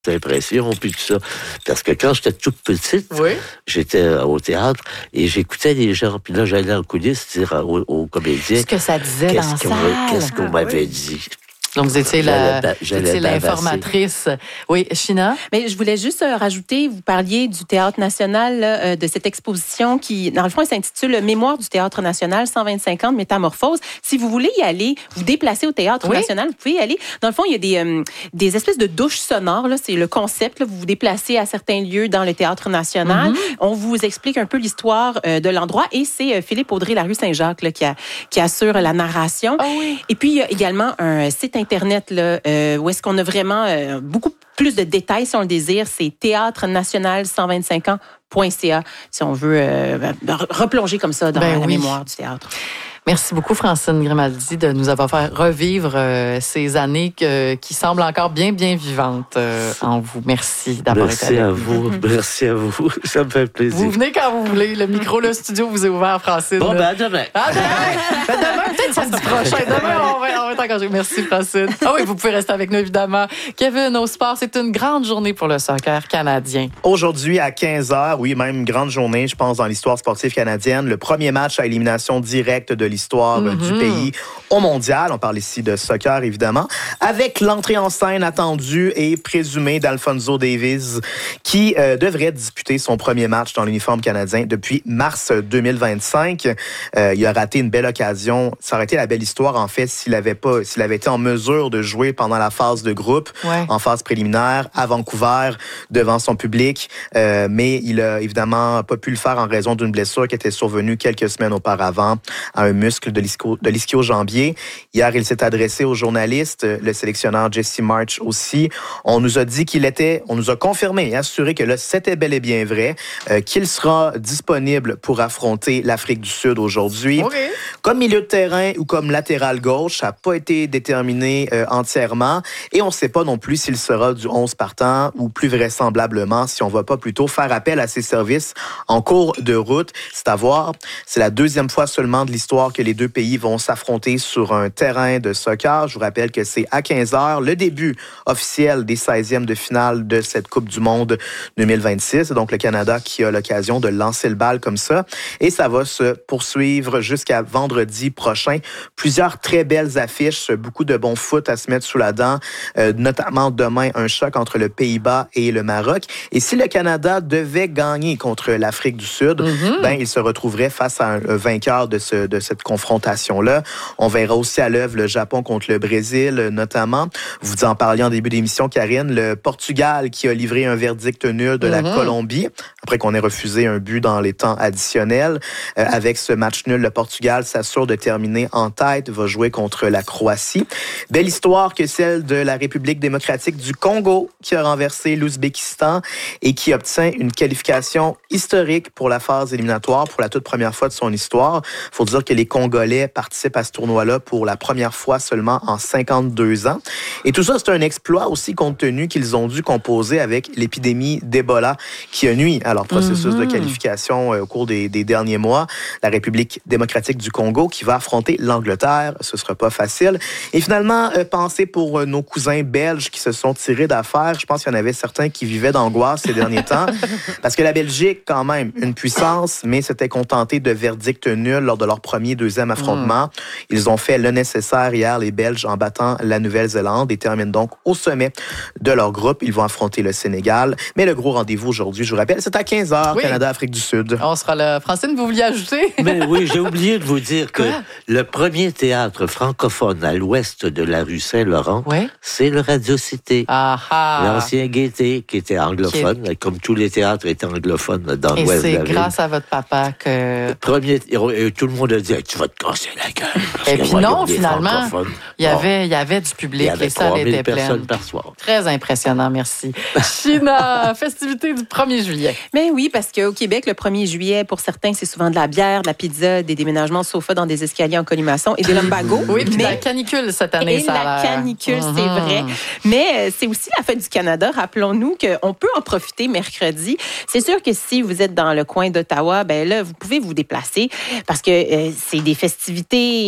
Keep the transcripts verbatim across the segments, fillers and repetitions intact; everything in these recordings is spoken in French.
impressions, puis tout ça. Parce que quand j'étais toute petite, oui. j'étais au théâtre et j'écoutais les gens. Puis là, j'allais en coulisses dire aux, aux comédiens... Ce que ça disait dans la salle. Qu'est-ce qu'on ah, m'avait oui. dit. Donc, vous étiez, la, j'allais, vous étiez l'informatrice. Oui, China? Mais je voulais juste rajouter, vous parliez du Théâtre national, là, de cette exposition qui, dans le fond, elle s'intitule « Mémoire du Théâtre national, cent vingt-cinq ans de métamorphose ». Si vous voulez y aller, vous déplacer au Théâtre oui. national, vous pouvez y aller. Dans le fond, il y a des, euh, des espèces de douches sonores. Là, c'est le concept. Là, vous vous déplacez à certains lieux dans le Théâtre national. Mm-hmm. On vous explique un peu l'histoire euh, de l'endroit et c'est euh, Philippe Audrey, la rue Saint-Jacques, là, qui, a, qui assure la narration. Oh oui. Et puis, il y a également un site Internet là, euh, où est-ce qu'on a vraiment euh, beaucoup plus de détails si on le désire. C'est théâtre national cent vingt-cinq ans point c a si on veut euh, replonger comme ça dans ben la oui. mémoire du théâtre. Merci beaucoup, Francine Grimaldi, de nous avoir fait revivre euh, ces années que, qui semblent encore bien, bien vivantes euh, en vous. Merci d'avoir Merci été avec vous. nous. Merci à vous. Ça me fait plaisir. Vous venez quand vous voulez. Le micro, le studio vous est ouvert, Francine. Bon, ben à demain. À demain. ben, demain, peut-être samedi prochain. Demain, on va, on va être engagé. Merci, Francine. Ah oui, vous pouvez rester avec nous, évidemment. Kevin, au sport, c'est une grande journée pour le soccer canadien. Aujourd'hui, à quinze heures, oui, même une grande journée, je pense, dans l'histoire sportive canadienne. Le premier match à élimination directe de l'histoire mm-hmm. du pays au mondial. On parle ici de soccer, évidemment. Avec l'entrée en scène attendue et présumée d'Alphonso Davies, qui euh, devrait disputer son premier match dans l'uniforme canadien depuis mars deux mille vingt-cinq. Euh, il a raté une belle occasion. Ça aurait été la belle histoire, en fait, s'il avait pas, s'il avait été en mesure de jouer pendant la phase de groupe, ouais. en phase préliminaire, à Vancouver, devant son public. Euh, mais il a évidemment pas pu le faire en raison d'une blessure qui était survenue quelques semaines auparavant à un muscle de l'ischio, de l'ischio-jambier. Hier, il s'est adressé aux journalistes, le sélectionneur Jesse March aussi. On nous a dit qu'il était, on nous a confirmé et assuré que là, c'était bel et bien vrai, euh, qu'il sera disponible pour affronter l'Afrique du Sud aujourd'hui. Okay. Comme milieu de terrain ou comme latéral gauche, ça n'a pas été déterminé euh, entièrement. Et on ne sait pas non plus s'il sera du onze partant ou plus vraisemblablement si on ne va pas plutôt faire appel à ses services en cours de route. C'est à voir. C'est la deuxième fois seulement de l'histoire que les deux pays vont s'affronter sur un terrain de soccer. Je vous rappelle que c'est à quinze heures, le début officiel des seizièmes de finale de cette Coupe du Monde deux mille vingt-six. C'est donc le Canada qui a l'occasion de lancer le bal comme ça. Et ça va se poursuivre jusqu'à vendredi prochain. Plusieurs très belles affiches, beaucoup de bons foot à se mettre sous la dent, euh, notamment demain un choc entre le Pays-Bas et le Maroc. Et si le Canada devait gagner contre l'Afrique du Sud, mm-hmm. ben il se retrouverait face à un, un vainqueur de, ce, de cette confrontation-là. On verra aussi à l'œuvre le Japon contre le Brésil, notamment. Vous en parliez en début d'émission, Karine, le Portugal qui a livré un verdict nul de la mm-hmm. Colombie, après qu'on ait refusé un but dans les temps additionnels. Euh, avec ce match nul, le Portugal s'assure de terminer en tête, va jouer contre la Croatie. Belle histoire que celle de la République démocratique du Congo, qui a renversé l'Ouzbékistan et qui obtient une qualification historique pour la phase éliminatoire pour la toute première fois de son histoire. Il faut dire que les Congolais participent à ce tournoi-là pour la première fois seulement en cinquante-deux ans. Et tout ça, c'est un exploit aussi compte tenu qu'ils ont dû composer avec l'épidémie d'Ebola qui a nui à leur processus mm-hmm. de qualification au cours des, des derniers mois. La République démocratique du Congo qui va affronter l'Angleterre. Ce ne sera pas facile. Et finalement, euh, pensez pour euh, nos cousins belges qui se sont tirés d'affaire. Je pense qu'il y en avait certains qui vivaient d'angoisse ces derniers temps. Parce que la Belgique, quand même, une puissance, mais s'était contentée de verdicts nuls lors de leur premier, deuxième affrontement. Mm. Ils ont fait le nécessaire hier, les Belges, en battant la Nouvelle-Zélande et terminent donc au sommet de leur groupe. Ils vont affronter le Sénégal. Mais le gros rendez-vous aujourd'hui, je vous rappelle, c'est à quinze heures, oui. Canada-Afrique du Sud. On sera là. Francine, vous vouliez ajouter? Mais oui, j'ai oublié de vous dire que Quoi? Le premier théâtre francophone à l'ouest de la rue Saint-Laurent, oui? c'est le Radio Cité. Ah, ah. L'ancien Gaîté, qui était anglophone, qui est... comme tous les théâtres étaient anglophones dans et l'ouest de la ville. Et c'est grâce à votre papa que... Le premier, et tout le monde a dit hey, « Tu vas te casser la gueule. » Et puis non, finalement, il y, avait, il y avait du public. Il y avait les salles étaient personnes pleines. par soir. Très impressionnant, merci. China, festivité du premier juillet. Mais oui, parce qu'au Québec, le premier juillet, pour certains, c'est souvent de la bière, de la pizza, des déménagements de sofa dans des escaliers en colimaçon et des lumbagos. Oui, puis mais... la canicule cette année, et ça a la l'air. canicule, mm-hmm. c'est vrai. Mais euh, c'est aussi la fête du Canada. Rappelons-nous qu'on peut en profiter mercredi. C'est sûr que si vous êtes dans le coin d'Ottawa, ben là, vous pouvez vous déplacer parce que euh, c'est des festivités, c'est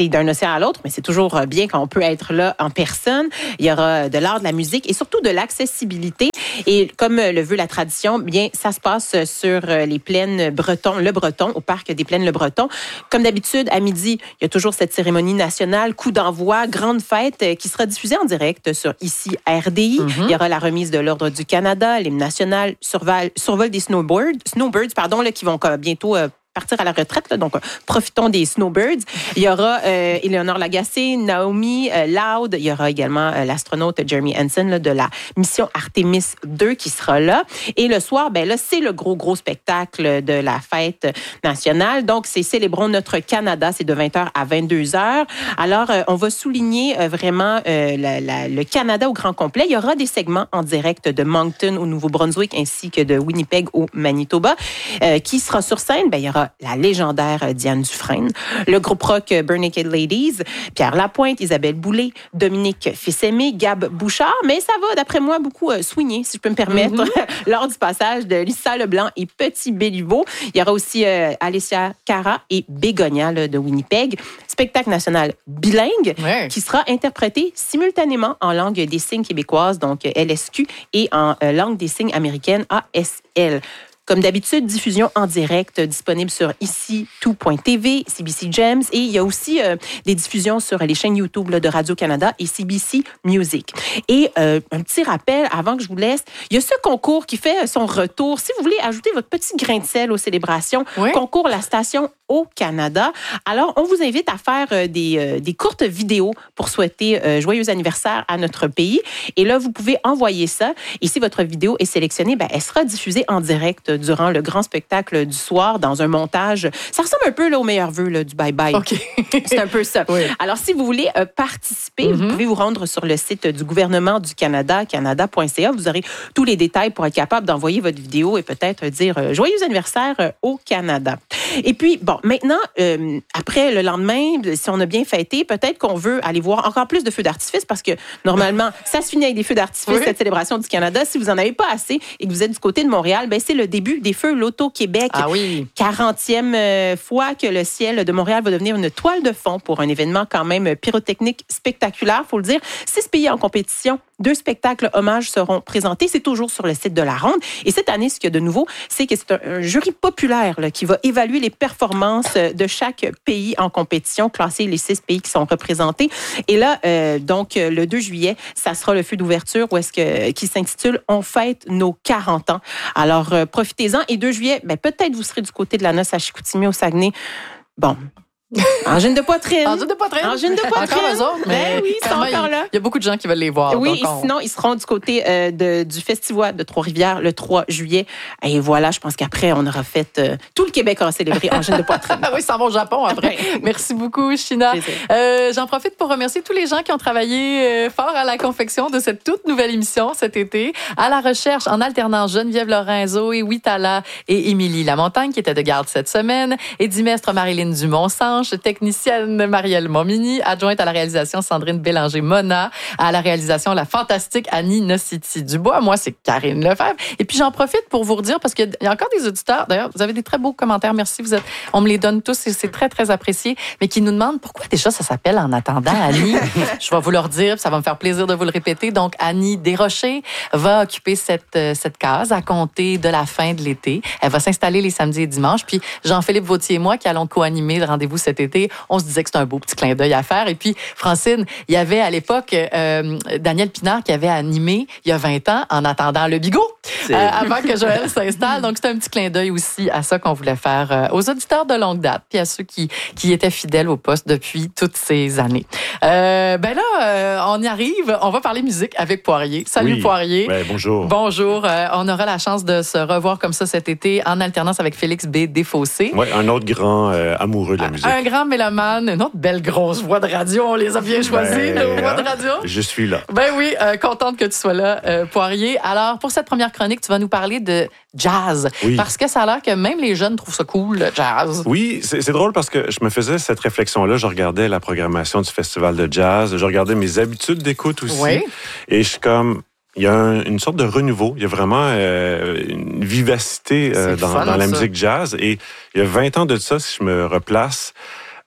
c'est d'un océan à l'autre, mais c'est toujours bien quand on peut être là en personne. Il y aura de l'art, de la musique et surtout de l'accessibilité. Et comme le veut la tradition, bien, ça se passe sur les plaines Breton, le Breton, au parc des plaines Le Breton. Comme d'habitude, à midi, il y a toujours cette cérémonie nationale, coup d'envoi, grande fête qui sera diffusée en direct sur ici R D I. Mm-hmm. Il y aura la remise de l'Ordre du Canada, l'hymne national, survol, survol des snowbirds, snowbirds pardon, là, qui vont bientôt euh, partir à la retraite, là, donc euh, profitons des snowbirds. Il y aura euh, Éléonore Lagacé, Naomi euh, Loud, il y aura également euh, l'astronaute Jeremy Hansen là, de la mission Artemis deux qui sera là. Et le soir, ben là, c'est le gros, gros spectacle de la fête nationale. Donc, c'est Célébrons notre Canada, c'est de vingt heures à vingt-deux heures. Alors, euh, on va souligner euh, vraiment euh, la, la, le Canada au grand complet. Il y aura des segments en direct de Moncton au Nouveau-Brunswick ainsi que de Winnipeg au Manitoba. Euh, qui sera sur scène? Ben, il y aura la légendaire Diane Dufresne, le groupe rock Bare Naked Ladies, Pierre Lapointe, Isabelle Boulay, Dominique Fils-Aimé, Gab Bouchard, mais ça va, d'après moi, beaucoup euh, swinguer, si je peux me permettre, mm-hmm. lors du passage de Lisa Leblanc et Petit Béliveau. Il y aura aussi euh, Alicia Cara et Bégonia là, de Winnipeg. Spectacle national bilingue ouais. qui sera interprété simultanément en langue des signes québécoise, donc L S Q, et en euh, langue des signes américaine, A S L. Comme d'habitude, diffusion en direct disponible sur ici tout point t v, C B C Gems et il y a aussi euh, des diffusions sur les chaînes YouTube là, de Radio-Canada et C B C Music. Et euh, un petit rappel avant que je vous laisse, il y a ce concours qui fait son retour. Si vous voulez ajouter votre petit grain de sel aux célébrations, oui. concours La Station au Canada. Alors, on vous invite à faire euh, des, euh, des courtes vidéos pour souhaiter euh, joyeux anniversaire à notre pays. Et là, vous pouvez envoyer ça. Et si votre vidéo est sélectionnée, ben, elle sera diffusée en direct durant le grand spectacle du soir dans un montage. Ça ressemble un peu là, au meilleur vœu là, du bye-bye. Okay. C'est un peu ça. Oui. Alors, si vous voulez euh, participer, mm-hmm. vous pouvez vous rendre sur le site du gouvernement du Canada, canada point c a. Vous aurez tous les détails pour être capable d'envoyer votre vidéo et peut-être dire euh, joyeux anniversaire euh, au Canada. Et puis, bon, maintenant, euh, après le lendemain, si on a bien fêté, peut-être qu'on veut aller voir encore plus de feux d'artifice parce que normalement, ça se finit avec des feux d'artifice, oui. cette célébration du Canada. Si vous n'en avez pas assez et que vous êtes du côté de Montréal, ben c'est le début des feux Loto-Québec. Ah oui. quarantième fois que le ciel de Montréal va devenir une toile de fond pour un événement quand même pyrotechnique spectaculaire, il faut le dire. Six pays en compétition. Deux spectacles hommages seront présentés. C'est toujours sur le site de la Ronde. Et cette année, ce qu'il y a de nouveau, c'est que c'est un, un jury populaire là, qui va évaluer les performances de chaque pays en compétition, classer les six pays qui sont représentés. Et là, euh, donc, le deux juillet, ça sera le feu d'ouverture où est-ce que, qui s'intitule « On fête nos quarante ans ». Alors, euh, profitez-en. Et deux juillet, ben, peut-être vous serez du côté de la noce à Chicoutimi, au Saguenay. Bon... Angine de poitrine. Angine de poitrine. Angine de poitrine. Encore eux autres, mais ben oui, ils sont encore là. Il y a beaucoup de gens qui veulent les voir. Oui, donc on... sinon, ils seront du côté euh, de, du Festival de Trois-Rivières le trois juillet. Et voilà, je pense qu'après, on aura fait... Euh, tout le Québec aura célébré Angine de poitrine. Ah oui, ça va au Japon après. Merci beaucoup, China. Euh, j'en profite pour remercier tous les gens qui ont travaillé euh, fort à la confection de cette toute nouvelle émission cet été. À la recherche, en alternance, Geneviève Lorenzo et Witala et Émilie Lamontagne qui étaient de garde cette semaine. Et dimestre Marilyn Dumont-Sanche, technicienne Marielle Momini, adjointe à la réalisation Sandrine Bélanger-Mona, à la réalisation la fantastique Annie Nociti-Dubois. Moi, c'est Karine Lefebvre. Et puis, j'en profite pour vous redire, parce qu'il y a encore des auditeurs, d'ailleurs, vous avez des très beaux commentaires, merci, vous êtes, on me les donne tous et c'est très, très apprécié, mais qui nous demandent pourquoi déjà ça s'appelle En attendant Annie. Je vais vous leur dire, ça va me faire plaisir de vous le répéter. Donc, Annie Desrochers va occuper cette, cette case à compter de la fin de l'été. Elle va s'installer les samedis et dimanches. Puis, Jean-Philippe Vautier et moi, qui allons co-animer le rendez-vous cet été, on se disait que c'était un beau petit clin d'œil à faire. Et puis, Francine, il y avait à l'époque euh, Daniel Pinard qui avait animé il y a vingt ans En attendant le bigot, euh, avant que Joël s'installe. Donc, c'était un petit clin d'œil aussi à ça qu'on voulait faire euh, aux auditeurs de longue date puis à ceux qui, qui étaient fidèles au poste depuis toutes ces années. Euh, ben là, euh, on y arrive. On va parler musique avec Poirier. Salut, oui. Poirier. Ouais, bonjour. Bonjour. Euh, on aura la chance de se revoir comme ça cet été en alternance avec Félix B. Desfossés. Oui, un autre grand euh, amoureux de la musique. Un grand mélomane, une autre belle grosse voix de radio. On les a bien choisis, ben, nos voix de radio. Je suis là. Ben oui, euh, contente que tu sois là, euh, Poirier. Alors, pour cette première chronique, tu vas nous parler de jazz. Oui. Parce que ça a l'air que même les jeunes trouvent ça cool, le jazz. Oui, c'est, c'est drôle parce que je me faisais cette réflexion-là. Je regardais la programmation du festival de jazz. Je regardais mes habitudes d'écoute aussi. Oui. Et je suis comme... Il y a un, une sorte de renouveau. Il y a vraiment euh, une vivacité euh, dans, fun, dans la musique jazz. Et il y a vingt ans de ça, si je me replace,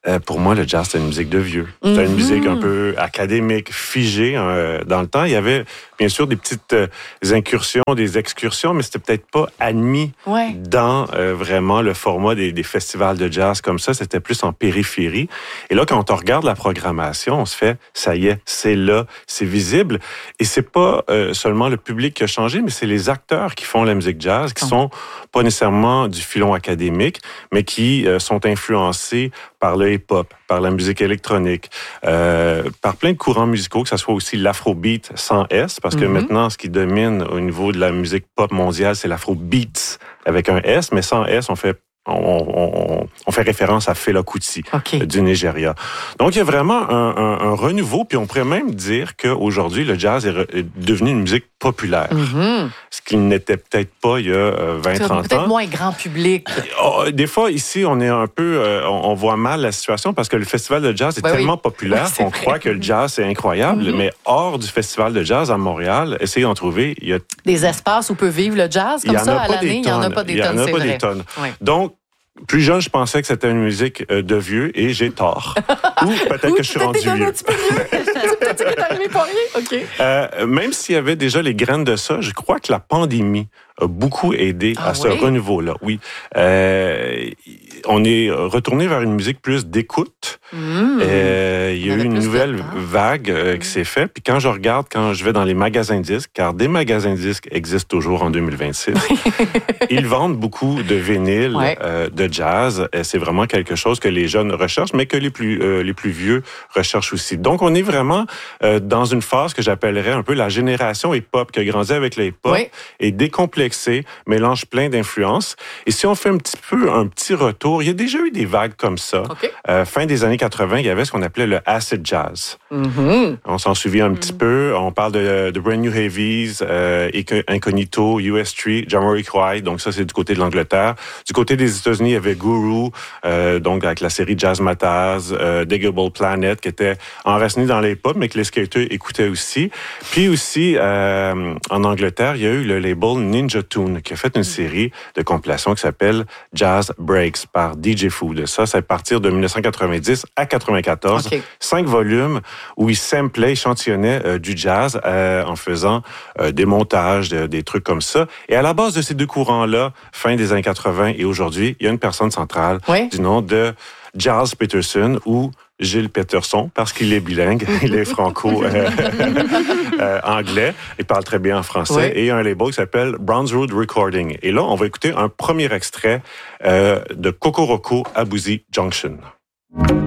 Euh, pour moi, le jazz, c'est une musique de vieux. C'est mm-hmm. une musique un peu académique, figée. Euh, dans le temps, il y avait bien sûr des petites euh, incursions, des excursions, mais c'était peut-être pas admis ouais. dans euh, vraiment le format des, des festivals de jazz comme ça. C'était plus en périphérie. Et là, quand on regarde la programmation, on se fait, ça y est, c'est là, c'est visible. Et c'est pas euh, seulement le public qui a changé, mais c'est les acteurs qui font la musique jazz, qui oh. sont pas nécessairement du filon académique, mais qui euh, sont influencés par le hip-hop, par la musique électronique, euh, par plein de courants musicaux, que ce soit aussi l'afrobeat sans S, parce que mm-hmm. maintenant, ce qui domine au niveau de la musique pop mondiale, c'est l'afrobeat avec un S, mais sans S, on fait On, on, on fait référence à Fela Kuti okay. du Nigeria. Donc, il y a vraiment un, un, un renouveau, puis on pourrait même dire qu'aujourd'hui, le jazz est, re, est devenu une musique populaire. Mm-hmm. Ce qu'il n'était peut-être pas il y a vingt trente ans. Peut-être moins grand public. Des fois, ici, on est un peu... On, on voit mal la situation parce que le festival de jazz est ben tellement oui. populaire oui, qu'on vrai. croit que le jazz, c'est incroyable. Mm-hmm. Mais hors du festival de jazz à Montréal, essayez d'en trouver. Il y a... Des espaces où peut vivre le jazz comme ça à l'année, il n'y en a pas des tonnes, c'est vrai. Il n'y en a pas des tonnes. Oui. Donc, plus jeune, je pensais que c'était une musique de vieux et j'ai tort. Ou peut-être Ou que je suis rendu vieux. Peut-être que t'es arrivé pour rien. OK. Euh, même s'il y avait déjà les graines de ça, je crois que la pandémie a beaucoup aidé ah, à ce oui? renouveau-là. Oui. Euh, on est retourné vers une musique plus d'écoute. Mmh. Euh, il y a eu une nouvelle vague euh, mmh. qui s'est faite. Puis quand je regarde, quand je vais dans les magasins de disques, car des magasins de disques existent toujours en deux mille vingt-six, ils vendent beaucoup de vinyles, ouais. euh, de jazz. C'est vraiment quelque chose que les jeunes recherchent, mais que les plus euh, les plus vieux recherchent aussi. Donc, on est vraiment euh, dans une phase que j'appellerais un peu la génération hip-hop, qui a grandi avec le hip-hop oui. et décomplexé, mélange plein d'influences. Et si on fait un petit peu un petit retour, il y a déjà eu des vagues comme ça. Okay. Euh, fin des années quatre-vingts, il y avait ce qu'on appelait le acid jazz. Mm-hmm. On s'en souvient un mm-hmm. petit peu. On parle de, de Brand New Heavies, euh, Incognito, U S trois, Jamiroquai. Donc ça, c'est du côté de l'Angleterre. Du côté des États-Unis, il y avait Guru, euh, donc avec la série Jazz Mattaz, euh, Digable Planet, qui était enraciné dans les hip-hop, mais que les skaters écoutaient aussi. Puis aussi, euh, en Angleterre, il y a eu le label Ninja Tune, qui a fait une série de compilations qui s'appelle Jazz Breaks par D J Food. Ça, c'est à partir de dix-neuf quatre-vingt-dix à quatre-vingt-quatorze. Okay. Cinq volumes où il samplait, échantillonnait euh, du jazz euh, en faisant euh, des montages, de, des trucs comme ça. Et à la base de ces deux courants-là, fin des années quatre-vingts et aujourd'hui, il y a une personne centrale oui. du nom de Gilles Peterson ou Gilles Peterson, parce qu'il est bilingue, il est franco-anglais, euh, il parle très bien en français, oui. et il y a un label qui s'appelle Browns Road Recording. Et là, on va écouter un premier extrait euh, de Kokoroko Abuzi Junction.